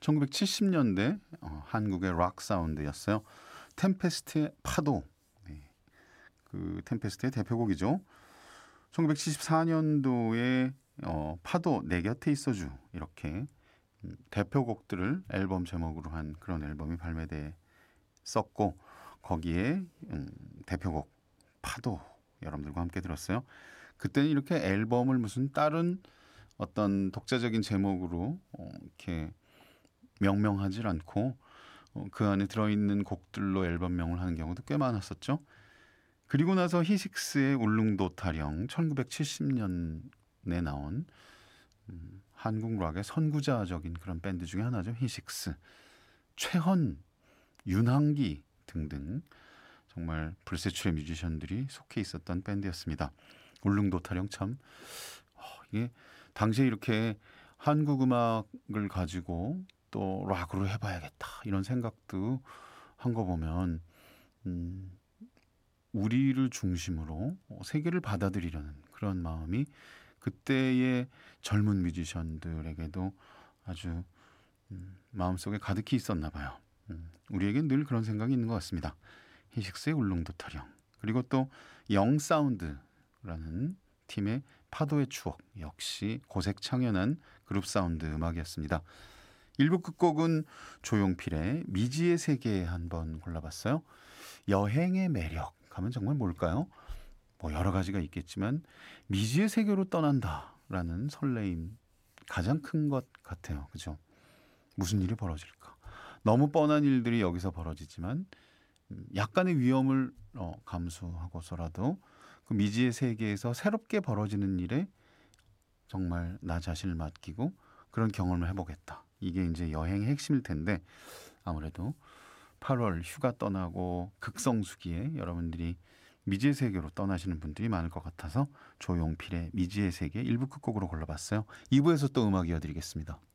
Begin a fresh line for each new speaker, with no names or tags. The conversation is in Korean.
1970년대 한국의 락 사운드였어요. 템페스트의 파도. 네. 그 템페스트의 대표곡이죠. 1974년도에 파도 내 곁에 있어주 이렇게 대표곡들을 앨범 제목으로 한 그런 앨범이 발매됐었고 거기에 대표곡 파도 여러분들과 함께 들었어요. 그때는 이렇게 앨범을 무슨 다른 어떤 독자적인 제목으로 이렇게 명명하지 않고 그 안에 들어있는 곡들로 앨범명을 하는 경우도 꽤 많았었죠. 그리고 나서 히식스의 울릉도 타령 1970년에 나온 한국 락의 선구자적인 그런 밴드 중에 하나죠. 히식스, 최헌, 윤항기 등등 정말 불세출의 뮤지션들이 속해 있었던 밴드였습니다. 울릉도 타령 참 이게 당시에 이렇게 한국 음악을 가지고 또 락으로 해봐야겠다 이런 생각도 한 거 보면 우리를 중심으로 세계를 받아들이려는 그런 마음이 그때의 젊은 뮤지션들에게도 아주 마음속에 가득히 있었나 봐요. 우리에겐 늘 그런 생각이 있는 것 같습니다. 히식스의 울릉도 타령 그리고 또 영사운드라는 팀의 파도의 추억 역시 고색창연한 그룹 사운드 음악이었습니다. 1부 끝곡은 조용필의 미지의 세계 한번 골라봤어요. 여행의 매력 하면 정말 뭘까요? 뭐 여러 가지가 있겠지만 미지의 세계로 떠난다라는 설레임 가장 큰 것 같아요. 그죠? 무슨 일이 벌어질까? 너무 뻔한 일들이 여기서 벌어지지만 약간의 위험을 감수하고서라도 그 미지의 세계에서 새롭게 벌어지는 일에 정말 나 자신을 맡기고 그런 경험을 해보겠다. 이게 이제 여행의 핵심일 텐데 아무래도 8월 휴가 떠나고 극성수기에 여러분들이 미지의 세계로 떠나시는 분들이 많을 것 같아서 조용필의 미지의 세계 1부 끝곡으로 골라봤어요. 2부에서 또 음악 이어드리겠습니다.